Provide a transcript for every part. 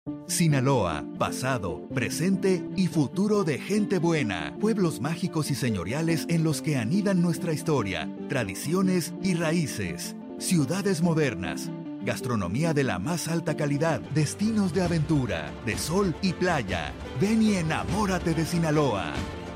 Sinaloa, pasado, presente y futuro de gente buena. Pueblos mágicos y señoriales en los que anidan nuestra historia, tradiciones y raíces. Ciudades modernas, gastronomía de la más alta calidad, destinos de aventura, de sol y playa. Ven y enamórate de Sinaloa.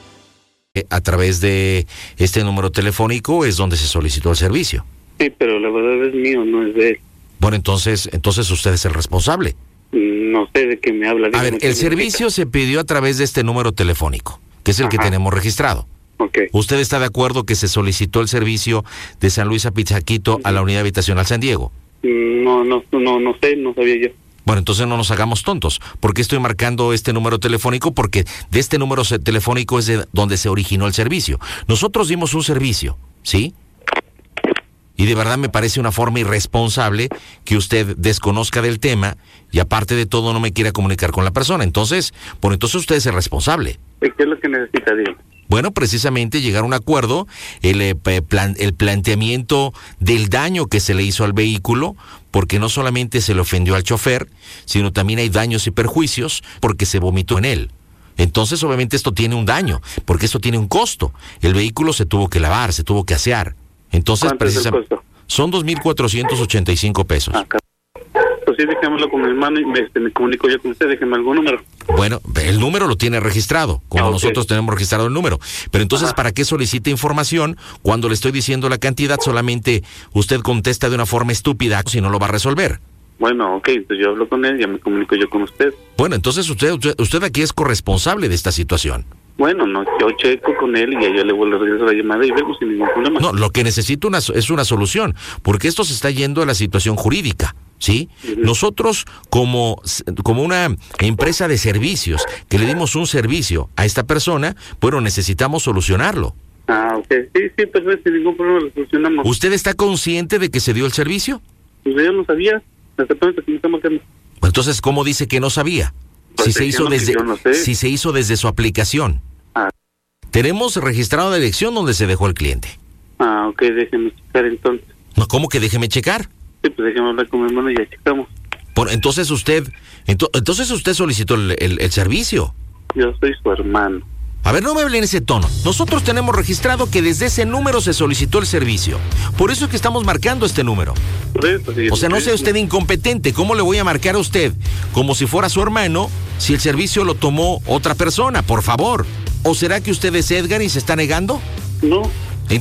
A través de este número telefónico es donde se solicitó el servicio. Sí, pero la verdad es mío, no es de él. Bueno, entonces usted es el responsable. No sé de qué me habla. A ver, el servicio se pidió a través de este número telefónico, que es el que tenemos registrado. Okay. ¿Usted está de acuerdo que se solicitó el servicio de San Luis a Pizaquito a la unidad habitacional San Diego? No sé, no sabía yo. Bueno, entonces no nos hagamos tontos. ¿Por qué estoy marcando este número telefónico? Porque de este número telefónico es de donde se originó el servicio. Nosotros dimos un servicio, ¿sí? Y de verdad me parece una forma irresponsable que usted desconozca del tema y aparte de todo no me quiera comunicar con la persona. Entonces usted es el responsable. ¿Qué es lo que necesita, Dios? Bueno, precisamente llegar a un acuerdo, el planteamiento del daño que se le hizo al vehículo, porque no solamente se le ofendió al chofer, sino también hay daños y perjuicios porque se vomitó en él. Entonces, obviamente, esto tiene un daño, porque esto tiene un costo. El vehículo se tuvo que lavar, se tuvo que asear. Entonces, precisamente, son 2,485 pesos. Pues sí, déjamelo con mi hermano y me comunico yo con usted, déjeme algún número. Bueno, el número lo tiene registrado, como nosotros tenemos registrado el número. Pero entonces, ¿para qué solicita información cuando le estoy diciendo la cantidad? Solamente usted contesta de una forma estúpida, si no lo va a resolver. Bueno, entonces yo hablo con él, ya me comunico yo con usted. Bueno, entonces usted aquí es corresponsable de esta situación. Bueno, no, yo checo con él y yo le vuelvo a regresar la llamada y vemos sin ningún problema. No, lo que necesito es una solución, porque esto se está yendo a la situación jurídica, ¿sí? Pues como una empresa de servicios, que le dimos un servicio a esta persona, bueno, necesitamos solucionarlo. Sí, pues sin ningún problema lo solucionamos. ¿Usted está consciente de que se dio el servicio? Pues yo no sabía, hasta pronto que me está marcando. Entonces, ¿cómo dice que no sabía? Pues si se hizo desde su aplicación. Tenemos registrado la dirección donde se dejó el cliente. Déjeme checar entonces. No, ¿cómo que déjeme checar? Sí, pues déjeme hablar con mi hermano y ya checamos. Bueno, entonces usted solicitó el servicio. Yo soy su hermano. A ver, no me hable en ese tono. Nosotros tenemos registrado que desde ese número se solicitó el servicio. Por eso es que estamos marcando este número. O sea, no sea usted incompetente. ¿Cómo le voy a marcar a usted como si fuera su hermano si el servicio lo tomó otra persona? Por favor. ¿O será que usted es Edgar y se está negando? No.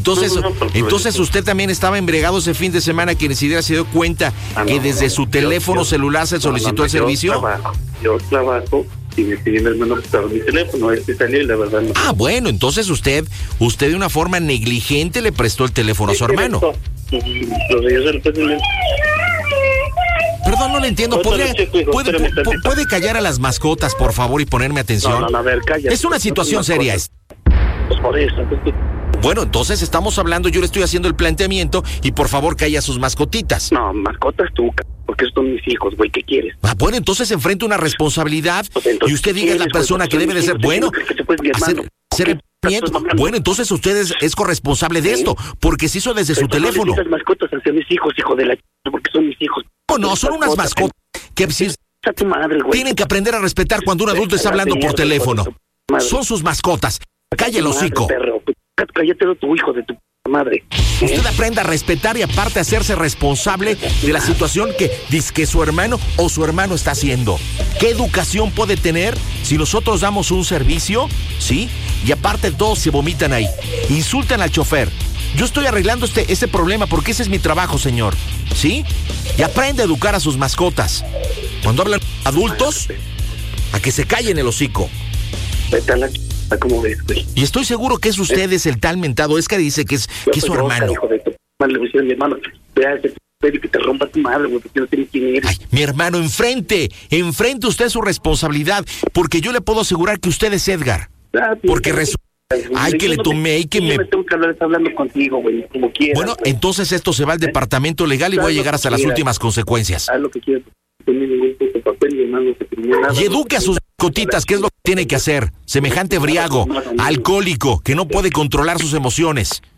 Entonces usted también estaba embriagado ese fin de semana que ni siquiera se dio cuenta que desde su teléfono celular se solicitó el servicio. Yo trabajo y me pidió mi hermano que mi teléfono, salió y la verdad no. Bueno, entonces usted de una forma negligente le prestó el teléfono a su hermano. Perdón, no le entiendo. ¿Puede callar a las mascotas, por favor, y ponerme atención? No, a ver, cállate. Es una situación seria. Pues por eso. Bueno, entonces estamos hablando, yo le estoy haciendo el planteamiento y por favor calla a sus mascotitas. No, mascotas tú, porque son mis hijos, güey, ¿qué quieres? Bueno, entonces enfrente una responsabilidad y usted diga a la persona que debe de ser, bueno, bueno, entonces usted es corresponsable de esto, porque se hizo desde su teléfono. No mascotas hacia mis hijos, hijo de la porque son mis hijos. No, son unas mascotas que tu madre, güey. Tienen que aprender a respetar cuando un adulto está hablando por teléfono. Son sus mascotas. Calle el hocico. Cállate, tu hijo de tu madre. Usted aprenda a respetar y aparte a hacerse responsable de la situación que dice que su hermano o su hermano está haciendo. ¿Qué educación puede tener si nosotros damos un servicio, sí? Y aparte todos se vomitan ahí. Insultan al chofer. Yo estoy arreglando este problema porque ese es mi trabajo, señor. ¿Sí? Y aprende a educar a sus mascotas. Cuando hablan adultos, a que se callen el hocico. Vete a la ¿cómo ves, güey? Y estoy seguro que es usted, es el tal mentado. Es que dice que es su hermano. Hijo de tu madre, le voy a decir a mi hermano, vea ese y que te rompa tu madre, güey, porque no tienes quién eres. Ay, mi hermano, enfrente usted su responsabilidad, porque yo le puedo asegurar que usted es Edgar. Porque resulta... Ay, que le tomé y que me... tengo que hablar, está hablando contigo, güey, como quieras. Bueno, entonces esto se va al departamento legal y voy a llegar hasta las últimas consecuencias. Haz lo que quieras. Y eduque a sus mascotitas, ¿qué es lo que tiene que hacer? Semejante briago, alcohólico, que no puede controlar sus emociones.